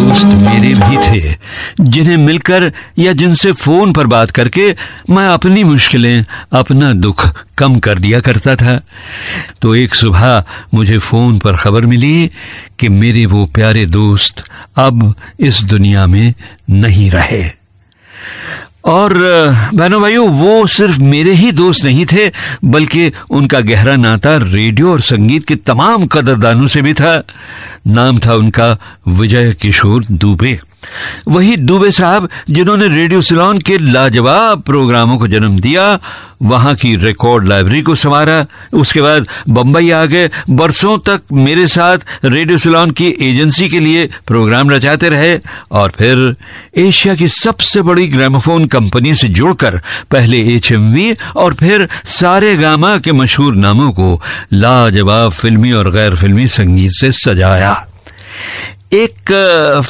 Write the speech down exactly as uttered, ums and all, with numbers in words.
दोस्त मेरे भी थे, जिन्हें मिलकर या जिनसे फोन पर बात करके मैं अपनी मुश्किलें, अपना दुख कम कर दिया करता था। तो एक सुबह मुझे फोन पर खबर मिली कि मेरे वो प्यारे दोस्त अब इस दुनिया में नहीं रहे। और बहनों भाइयों, वो सिर्फ मेरे ही दोस्त नहीं थे, बल्कि उनका गहरा नाता रेडियो और संगीत के तमाम कदरदानों से भी था। नाम था उनका विजय किशोर दुबे। वही दुबे साहब जिन्होंने रेडियो सिलोन के लाजवाब प्रोग्रामों को जन्म दिया, वहां की रिकॉर्ड लाइब्रेरी को संवारा। उसके बाद बंबई आ गए, बरसों तक मेरे साथ रेडियो सिलोन की एजेंसी के लिए प्रोग्राम रचाते रहे और फिर एशिया की सबसे बड़ी ग्रामोफोन कंपनी से जुड़कर पहले एच एम वी और फिर सारे गामा के मशहूर नामों को लाजवाब फिल्मी और गैर फिल्मी संगीत से सजाया। एक